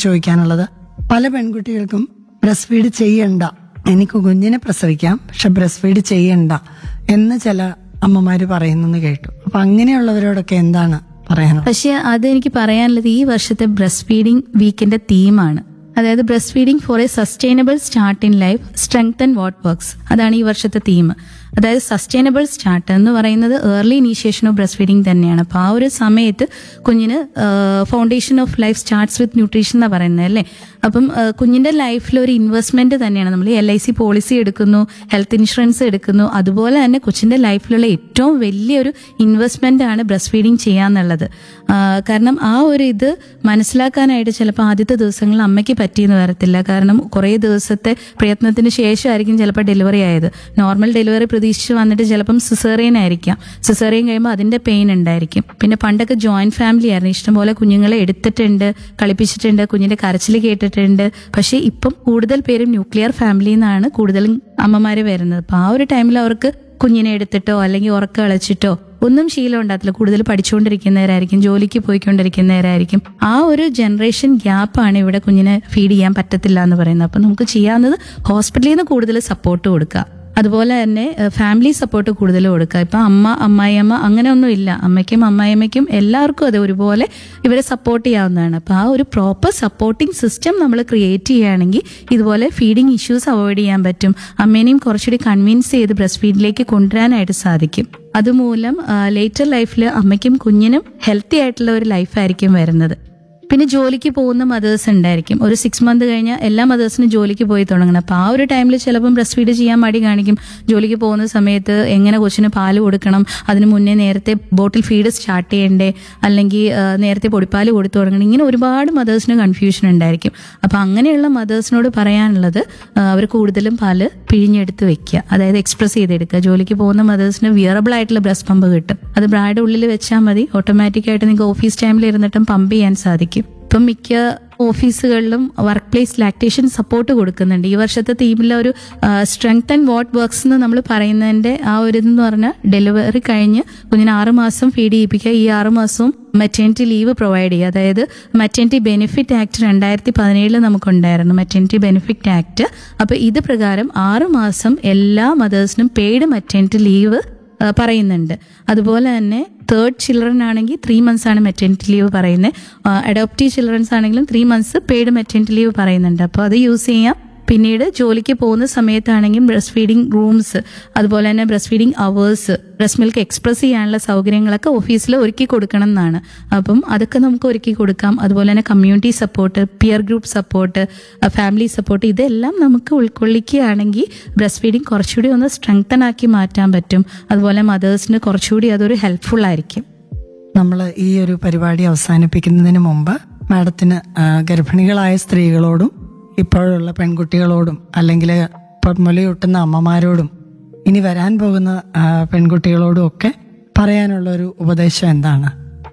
ചോദിക്കാനുള്ളത്, പല പെൺകുട്ടികൾക്കും ബ്രസ്റ്റ് ഫീഡ് ചെയ്യണ്ട, എനിക്ക് കുഞ്ഞിനെ പ്രസവിക്കാം പക്ഷെ ബ്രസ്റ്റ് ഫീഡ് ചെയ്യണ്ട എന്ന് ചില അമ്മമാര് പറയുന്നെന്ന് കേട്ടു. അപ്പൊ അങ്ങനെയുള്ളവരോടൊക്കെ എന്താണ് പറയാനുള്ളത്? പക്ഷെ അത് എനിക്ക് പറയാനുള്ളത് ഈ വർഷത്തെ ബ്രസ്റ്റ് ഫീഡിംഗ് വീക്കിന്റെ തീമാണ്. അതായത് breast feeding four A sustainable start in life, strengthen what works. അതാണ് ഈ വർഷത്തെ തീം. അതായത് സസ്റ്റൈനബിൾ സ്റ്റാർട്ട് എന്ന് പറയുന്നത് early initiation of breast feeding തന്നെയാണ്. അപ്പോൾ ആ ഒരു സമയത്ത് കുഞ്ഞിന് foundation of life starts with nutrition എന്നാണ് പറയുന്നത് അല്ലേ. അപ്പം കുഞ്ഞിന്റെ ലൈഫിൽ ഒരു ഇൻവെസ്റ്റ്മെന്റ് തന്നെയാണ്. നമ്മൾ LIC പോളിസി എടുക്കുന്നു, ഹെൽത്ത് ഇൻഷുറൻസ് എടുക്കുന്നു, അതുപോലെ തന്നെ കൊച്ചിന്റെ ലൈഫിലുള്ള ഏറ്റവും വലിയൊരു ഇൻവെസ്റ്റ്മെന്റ് ആണ് ബ്രസ്റ്റ് ഫീഡിംഗ് ചെയ്യാന്നുള്ളത്. കാരണം ആ ഒരു ഇത് മനസ്സിലാക്കാനായിട്ട് ചിലപ്പോൾ ആദ്യത്തെ ദിവസങ്ങളിൽ അമ്മയ്ക്ക് പറ്റിയെന്ന് വരത്തില്ല. കാരണം കുറേ ദിവസത്തെ പ്രയത്നത്തിന് ശേഷമായിരിക്കും ചിലപ്പോൾ ഡെലിവറി ആയത്. നോർമൽ ഡെലിവറി പ്രതീക്ഷിച്ച് വന്നിട്ട് ചിലപ്പം സിസേറിയൻ ആയിരിക്കാം. സിസേറിയൻ കഴിയുമ്പോൾ അതിന്റെ പെയിൻ ഉണ്ടായിരിക്കും. പിന്നെ പണ്ടൊക്കെ ജോയിന്റ് ഫാമിലി ആയിരുന്നു, ഇഷ്ടംപോലെ കുഞ്ഞുങ്ങളെ എടുത്തിട്ടുണ്ട്, കളിപ്പിച്ചിട്ടുണ്ട്, കുഞ്ഞിന്റെ കരച്ചിൽ കേട്ടിട്ടുണ്ട്. പക്ഷെ ഇപ്പം കൂടുതൽ പേരും ന്യൂക്ലിയർ ഫാമിലിയിൽ നിന്നാണ് കൂടുതലും അമ്മമാര് വരുന്നത്. അപ്പൊ ആ ഒരു ടൈമിൽ അവർക്ക് കുഞ്ഞിനെ എടുത്തിട്ടോ അല്ലെങ്കിൽ ഉറക്കം കളിച്ചിട്ടോ ഒന്നും ശീലം ഉണ്ടാകത്തില്ല. കൂടുതൽ പഠിച്ചുകൊണ്ടിരിക്കുന്നവരായിരിക്കും, ജോലിക്ക് പോയിക്കൊണ്ടിരിക്കുന്നവരായിരിക്കും. ആ ഒരു ജനറേഷൻ ഗ്യാപ്പാണ് ഇവിടെ കുഞ്ഞിനെ ഫീഡ് ചെയ്യാൻ പറ്റത്തില്ല എന്ന് പറയുന്നത്. അപ്പൊ നമുക്ക് ചെയ്യാവുന്നത് ഹോസ്പിറ്റലിൽ നിന്ന് കൂടുതൽ സപ്പോർട്ട് കൊടുക്കുക, അതുപോലെ തന്നെ ഫാമിലി സപ്പോർട്ട് കൂടുതൽ കൊടുക്കുക. ഇപ്പൊ അമ്മായിയമ്മ അങ്ങനെ ഒന്നും ഇല്ല, അമ്മയ്ക്കും അമ്മായിയമ്മയ്ക്കും എല്ലാവർക്കും അത് ഒരുപോലെ ഇവരെ സപ്പോർട്ട് ചെയ്യാവുന്നതാണ്. അപ്പൊ ആ ഒരു പ്രോപ്പർ സപ്പോർട്ടിംഗ് സിസ്റ്റം നമ്മൾ ക്രിയേറ്റ് ചെയ്യുകയാണെങ്കിൽ ഇതുപോലെ ഫീഡിങ് ഇഷ്യൂസ് അവോയ്ഡ് ചെയ്യാൻ പറ്റും. അമ്മേനെയും കുറച്ചുകൂടി കൺവിൻസ് ചെയ്ത് ബ്രസ്റ്റ് ഫീഡിലേക്ക് കൊണ്ടുവരാനായിട്ട് സാധിക്കും. അതുമൂലം ലേറ്റർ ലൈഫിൽ അമ്മയ്ക്കും കുഞ്ഞിനും ഹെൽത്തി ആയിട്ടുള്ള ഒരു ലൈഫായിരിക്കും വരുന്നത്. പിന്നെ ജോലിക്ക് പോകുന്ന മദേഴ്സ് ഉണ്ടായിരിക്കും. ഒരു 6 മന്ത് കഴിഞ്ഞാൽ എല്ലാ മദേഴ്സിനും ജോലിക്ക് പോയി തുടങ്ങണം. അപ്പോൾ ആ ഒരു ടൈമിൽ ചിലപ്പം ബ്രസ്റ്റ് ഫീഡ് ചെയ്യാൻ മടി കാണിക്കും. ജോലിക്ക് പോകുന്ന സമയത്ത് എങ്ങനെ കൊച്ചിന് പാല് കൊടുക്കണം, അതിന് മുന്നേ നേരത്തെ ബോട്ടിൽ ഫീഡ് സ്റ്റാർട്ട് ചെയ്യണ്ടേ, അല്ലെങ്കിൽ നേരത്തെ പൊടിപ്പാല് കൊടുത്തു തുടങ്ങണം, ഇങ്ങനെ ഒരുപാട് മദേഴ്സിന് കൺഫ്യൂഷൻ ഉണ്ടായിരിക്കും. അപ്പോൾ അങ്ങനെയുള്ള മദേഴ്സിനോട് പറയാനുള്ളത് അവർ കൂടുതലും പാല് പിഴിഞ്ഞെടുത്ത് വെക്കുക, അതായത് എക്സ്പ്രസ് ചെയ്തെടുക്കുക. ജോലിക്ക് പോകുന്ന മദേഴ്സിന് വിയറബിൾ ആയിട്ടുള്ള ബ്രസ്റ്റ് പമ്പ് കിട്ടും. അത് ബ്രായുടെ ഉള്ളിൽ വെച്ചാൽ മതി, ഓട്ടോമാറ്റിക്കായിട്ട് നിങ്ങൾക്ക് ഓഫീസ് ടൈമിൽ ഇരുന്നിട്ടും പമ്പ് ചെയ്യാൻ സാധിക്കും. ഇപ്പം മിക്ക ഓഫീസുകളിലും വർക്ക് പ്ലേസ് ലാക്ടേഷൻ സപ്പോർട്ട് കൊടുക്കുന്നുണ്ട്. ഈ വർഷത്തെ തീമിലെ ഒരു സ്ട്രെങ്ത് ആൻഡ് വാട്ട് വർക്ക്സ് എന്ന് നമ്മൾ പറയുന്നതിന്റെ ആ ഒരു ഇതെന്ന് പറഞ്ഞാൽ ഡെലിവറി കഴിഞ്ഞ് കുഞ്ഞിന് 6 മാസം ഫീഡ് ചെയ്യിപ്പിക്കുക, ഈ 6 മാസവും മെറ്റേണിറ്റി ലീവ് പ്രൊവൈഡ് ചെയ്യുക. അതായത് maternity benefit act 2017 നമുക്കുണ്ടായിരുന്നു, maternity benefit act. അപ്പൊ ഇത് പ്രകാരം 6 മാസം എല്ലാ മദേഴ്സിനും പെയ്ഡ് മെറ്റേണിറ്റി ലീവ് പറയുന്നുണ്ട്. അതുപോലെ തന്നെ തേർഡ് ചിൽഡ്രൻ ആണെങ്കിൽ 3 മന്ത്സ് ആണ് മെറ്റേണിറ്റി ലീവ് പറയുന്നത്. അഡോപ്റ്റീവ് ചിൽഡ്രൻസ് ആണെങ്കിലും 3 മന്ത്സ് പെയ്ഡ് മെറ്റേണിറ്റി ലീവ് പറയുന്നുണ്ട്. അപ്പോൾ അത് യൂസ് ചെയ്യാം. പിന്നീട് ജോലിക്ക് പോകുന്ന സമയത്താണെങ്കിൽ ബ്രസ്റ്റ് ഫീഡിംഗ് റൂംസ്, അതുപോലെ തന്നെ breast feeding hours, breast milk express ചെയ്യാനുള്ള സൗകര്യങ്ങളൊക്കെ ഓഫീസിൽ ഒരുക്കി കൊടുക്കണം എന്നാണ്. അപ്പം അതൊക്കെ നമുക്ക് ഒരുക്കി കൊടുക്കാം. അതുപോലെ തന്നെ community support, peer group support, family support, ഇതെല്ലാം നമുക്ക് ഉൾക്കൊള്ളിക്കുകയാണെങ്കിൽ ബ്രസ്റ്റ് ഫീഡിംഗ് കുറച്ചുകൂടി ഒന്ന് സ്ട്രെങ്തൻ ആക്കി മാറ്റാൻ പറ്റും. അതുപോലെ മദേഴ്സിന് കുറച്ചുകൂടി അതൊരു ഹെൽപ്ഫുൾ ആയിരിക്കും. നമ്മൾ ഈ ഒരു പരിപാടി അവസാനിപ്പിക്കുന്നതിന് മുമ്പ് മാഡത്തിന് ഗർഭിണികളായ സ്ത്രീകളോടും ഇപ്പോഴുള്ള പെൺകുട്ടികളോടും അല്ലെങ്കിൽ മുലയൂട്ടുന്ന അമ്മമാരോടും ഇനി വരാൻ പോകുന്ന പെൺകുട്ടികളോടും ഒക്കെ പറയാനുള്ള ഒരു ഉപദേശം എന്താണ്?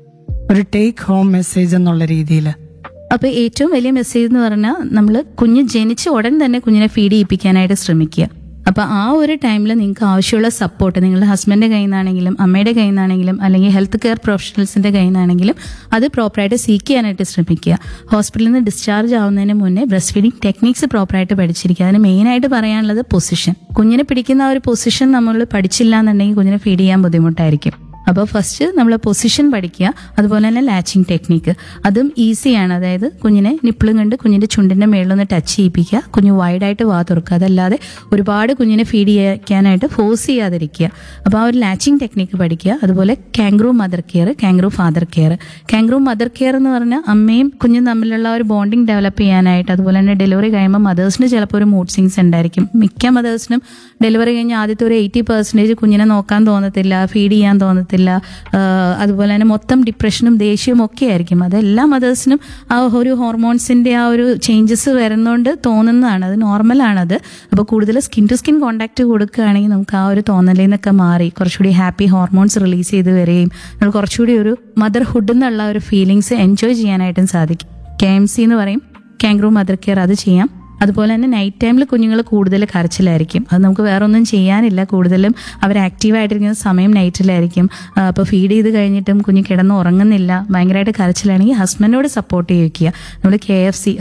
ഒരു ടേക്ക് ഹോം മെസ്സേജ് എന്നുള്ള രീതിയിൽ. അപ്പൊ ഏറ്റവും വലിയ മെസ്സേജ് എന്ന് പറഞ്ഞാൽ നമ്മൾ കുഞ്ഞ് ജനിച്ച ഉടൻ തന്നെ കുഞ്ഞിനെ ഫീഡ് ചെയ്യിപ്പിക്കാനായിട്ട് ശ്രമിക്കുക. അപ്പൊ ആ ഒരു ടൈമിൽ നിങ്ങൾക്ക് ആവശ്യമുള്ള സപ്പോർട്ട് നിങ്ങളുടെ ഹസ്ബൻഡിന്റെ കയ്യിൽ നിന്നാണെങ്കിലും അമ്മയുടെ കയ്യിൽ നിന്നാണെങ്കിലും അല്ലെങ്കിൽ ഹെൽത്ത് കെയർ പ്രൊഫഷണൽസിന്റെ കയ്യിൽ നിന്നാണെങ്കിലും അത് പ്രോപ്പറായിട്ട് സീക്ക് ചെയ്യാനായിട്ട് ശ്രമിക്കുക. ഹോസ്പിറ്റലിൽ നിന്ന് ഡിസ്ചാർജ് ആവുന്നതിന് മുന്നേ ബ്രസ്റ്റ് ഫീഡിംഗ് ടെക്നിക്സ് പ്രോപ്പറായിട്ട് പഠിച്ചിരിക്കുക. അതിന് മെയിനായിട്ട് പറയാനുള്ളത് പൊസിഷൻ. കുഞ്ഞിനെ പിടിക്കുന്ന ആ ഒരു പൊസിഷൻ നമ്മൾ പഠിച്ചില്ല എന്നുണ്ടെങ്കിൽ കുഞ്ഞിനെ ഫീഡ് ചെയ്യാൻ ബുദ്ധിമുട്ടായിരിക്കും. അപ്പോൾ ഫസ്റ്റ് നമ്മൾ പൊസിഷൻ പഠിക്കുക. അതുപോലെ തന്നെ ലാച്ചിങ് ടെക്നിക്ക്, അതും ഈസിയാണ്. അതായത് കുഞ്ഞിനെ നിപ്പിളും കണ്ട് കുഞ്ഞിന്റെ ചുണ്ടിന്റെ മേളിലൊന്ന് ടച്ച് ചെയ്യിപ്പിക്കുക, കുഞ്ഞ് വൈഡായിട്ട് വാ തുറക്കുക. അതല്ലാതെ ഒരുപാട് കുഞ്ഞിനെ ഫീഡ് ചെയ്യാനായിട്ട് ഫോഴ്സ് ചെയ്യാതിരിക്കുക. അപ്പോൾ ആ ഒരു ലാച്ചിങ് ടെക്നിക്ക് പഠിക്കുക. അതുപോലെ കാംഗ്രൂ mother care, കാംഗ്രൂ father care. കാംഗ്രൂ mother care എന്ന് പറഞ്ഞാൽ അമ്മയും കുഞ്ഞും തമ്മിലുള്ള ഒരു ബോണ്ടിങ് ഡെവലപ്പ് ചെയ്യാനായിട്ട്. അതുപോലെ തന്നെ ഡെലിവറി കഴിയുമ്പോൾ മദേഴ്സിന് ചിലപ്പോൾ ഒരു മൂഡ് സ്വിങ്സ് ഉണ്ടായിരിക്കും. മിക്ക മദേഴ്സിനും ഡെലിവറി കഴിഞ്ഞ് ആദ്യത്തെ ഒരു 80% കുഞ്ഞിനെ നോക്കാൻ തോന്നത്തില്ല, ഫീഡ് ചെയ്യാൻ തോന്നത്തില്ല. അതുപോലെ തന്നെ മൊത്തം ഡിപ്രഷനും ദേഷ്യവും ഒക്കെ ആയിരിക്കും. അതെല്ലാ മദേഴ്സിനും ആ ഒരു ഹോർമോൺസിന്റെ ആ ഒരു ചേഞ്ചസ് വരുന്നതുകൊണ്ട് തോന്നുന്നതാണ്, അത് നോർമലാണത്. അപ്പോൾ കൂടുതൽ സ്കിൻ ടു സ്കിൻ കോണ്ടാക്ട് കൊടുക്കുകയാണെങ്കിൽ നമുക്ക് ആ ഒരു തോന്നലിൽ നിന്നൊക്കെ മാറി കുറച്ചുകൂടി ഹാപ്പി ഹോർമോൺസ് റിലീസ് ചെയ്ത് വരികയും നമ്മൾ കുറച്ചുകൂടി ഒരു മദർഹുഡ് എന്നുള്ള ഒരു ഫീലിങ്സ് എൻജോയ് ചെയ്യാനായിട്ടും സാധിക്കും. KMC എന്ന് പറയും, കാംഗ്രൂ മദർ കെയർ, അത് ചെയ്യാം. അതുപോലെ തന്നെ നൈറ്റ് ടൈമിൽ കുഞ്ഞുങ്ങൾ കൂടുതൽ കരച്ചിലായിരിക്കും. അത് നമുക്ക് വേറെ ഒന്നും ചെയ്യാനില്ല, കൂടുതലും അവർ ആക്റ്റീവായിട്ടിരിക്കുന്ന സമയം നൈറ്റിലായിരിക്കും. അപ്പോൾ ഫീഡ് ചെയ്ത് കഴിഞ്ഞിട്ടും കുഞ്ഞ് കിടന്ന് ഉറങ്ങുന്നില്ല, ഭയങ്കരമായിട്ട് കരച്ചിലാണെങ്കിൽ ഹസ്ബൻഡിനോട് സപ്പോർട്ട് ചെയ്യിക്കുക. നമ്മൾ KFC